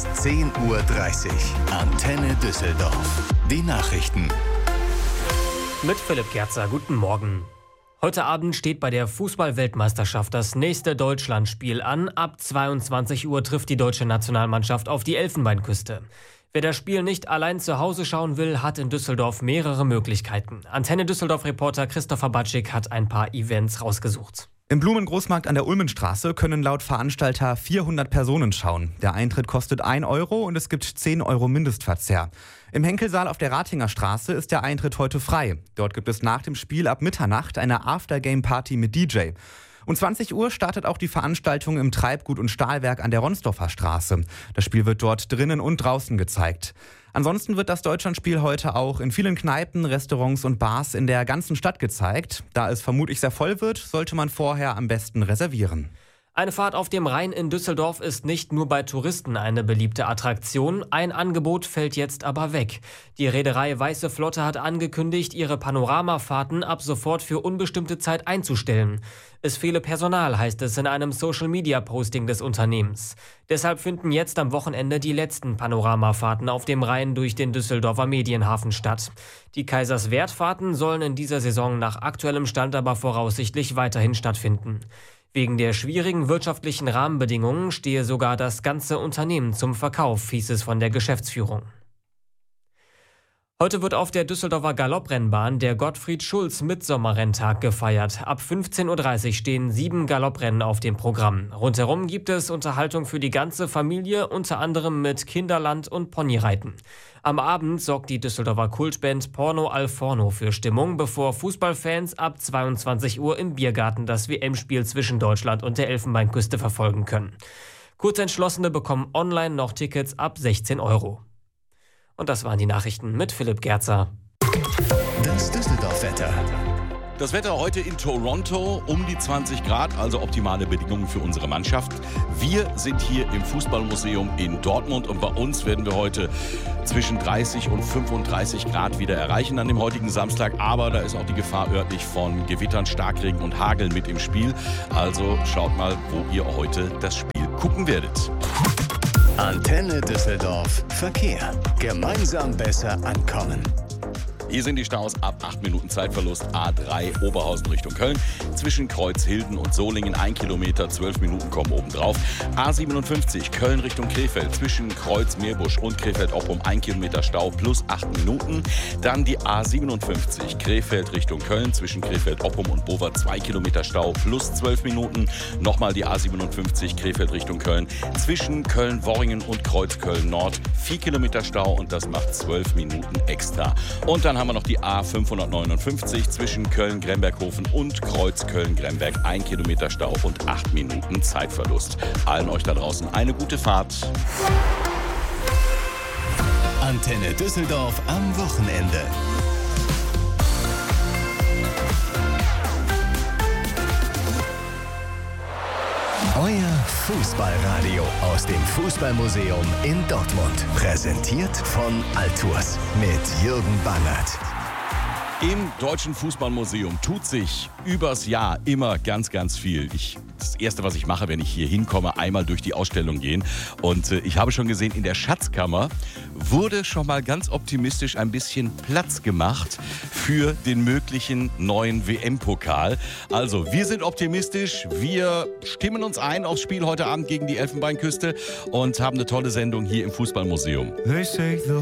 ist 10:30 Uhr. Antenne Düsseldorf. Die Nachrichten. Mit Philipp Gerzer, guten Morgen. Heute Abend steht bei der Fußball-Weltmeisterschaft das nächste Deutschlandspiel an. Ab 22 Uhr trifft die deutsche Nationalmannschaft auf die Elfenbeinküste. Wer das Spiel nicht allein zu Hause schauen will, hat in Düsseldorf mehrere Möglichkeiten. Antenne Düsseldorf-Reporter Christopher Batschik hat ein paar Events rausgesucht. Im Blumengroßmarkt an der Ulmenstraße können laut Veranstalter 400 Personen schauen. Der Eintritt kostet 1 Euro und es gibt 10 Euro Mindestverzehr. Im Henkelsaal auf der Ratinger Straße ist der Eintritt heute frei. Dort gibt es nach dem Spiel ab Mitternacht eine Aftergame-Party mit DJ. Um 20 Uhr startet auch die Veranstaltung im Treibgut- und Stahlwerk an der Ronsdorfer Straße. Das Spiel wird dort drinnen und draußen gezeigt. Ansonsten wird das Deutschlandspiel heute auch in vielen Kneipen, Restaurants und Bars in der ganzen Stadt gezeigt. Da es vermutlich sehr voll wird, sollte man vorher am besten reservieren. Eine Fahrt auf dem Rhein in Düsseldorf ist nicht nur bei Touristen eine beliebte Attraktion. Ein Angebot fällt jetzt aber weg. Die Reederei Weiße Flotte hat angekündigt, ihre Panoramafahrten ab sofort für unbestimmte Zeit einzustellen. Es fehle Personal, heißt es in einem Social-Media-Posting des Unternehmens. Deshalb finden jetzt am Wochenende die letzten Panoramafahrten auf dem Rhein durch den Düsseldorfer Medienhafen statt. Die Kaiserswerth-Fahrten sollen in dieser Saison nach aktuellem Stand aber voraussichtlich weiterhin stattfinden. Wegen der schwierigen wirtschaftlichen Rahmenbedingungen stehe sogar das ganze Unternehmen zum Verkauf, hieß es von der Geschäftsführung. Heute wird auf der Düsseldorfer Galopprennbahn der Gottfried-Schulz-Mitsommerrenntag gefeiert. Ab 15:30 Uhr stehen 7 Galopprennen auf dem Programm. Rundherum gibt es Unterhaltung für die ganze Familie, unter anderem mit Kinderland und Ponyreiten. Am Abend sorgt die Düsseldorfer Kultband Porno al Forno für Stimmung, bevor Fußballfans ab 22 Uhr im Biergarten das WM-Spiel zwischen Deutschland und der Elfenbeinküste verfolgen können. Kurzentschlossene bekommen online noch Tickets ab 16 Euro. Und das waren die Nachrichten mit Philipp Gerzer. Das Düsseldorf-Wetter. Das Wetter heute in Toronto um die 20 Grad, also optimale Bedingungen für unsere Mannschaft. Wir sind hier im Fußballmuseum in Dortmund und bei uns werden wir heute zwischen 30 und 35 Grad wieder erreichen an dem heutigen Samstag. Aber da ist auch die Gefahr örtlich von Gewittern, Starkregen und Hagel mit im Spiel. Also schaut mal, wo ihr heute das Spiel gucken werdet. Antenne Düsseldorf Verkehr. Gemeinsam besser ankommen. Hier sind die Staus ab 8 Minuten Zeitverlust. A3 Oberhausen Richtung Köln. Zwischen Kreuzhilden und Solingen 1 Kilometer, 12 Minuten kommen obendrauf. A57 Köln Richtung Krefeld. Zwischen Kreuz Meerbusch und Krefeld-Oppum 1 Kilometer Stau plus 8 Minuten. Dann die A57 Krefeld Richtung Köln. Zwischen Krefeld-Oppum und Bover 2 Kilometer Stau plus 12 Minuten. Nochmal die A57 Krefeld Richtung Köln. Zwischen Köln-Worringen und Kreuzköln Nord 4 Kilometer Stau und das macht 12 Minuten extra. Und dann haben wir noch die A559 zwischen Köln-Gremberghofen und Kreuz Köln-Gremberg. 1 Kilometer Stau und 8 Minuten Zeitverlust. Allen euch da draußen eine gute Fahrt. Antenne Düsseldorf am Wochenende. Euer Fußballradio aus dem Fußballmuseum in Dortmund. Präsentiert von Altours mit Jürgen Bangert. Im Deutschen Fußballmuseum tut sich übers Jahr immer ganz, ganz viel. Das Erste, was ich mache, wenn ich hier hinkomme, einmal durch die Ausstellung gehen. Und ich habe schon gesehen, in der Schatzkammer wurde schon mal ganz optimistisch ein bisschen Platz gemacht für den möglichen neuen WM-Pokal. Also, wir sind optimistisch. Wir stimmen uns ein aufs Spiel heute Abend gegen die Elfenbeinküste und haben eine tolle Sendung hier im Fußballmuseum. They say the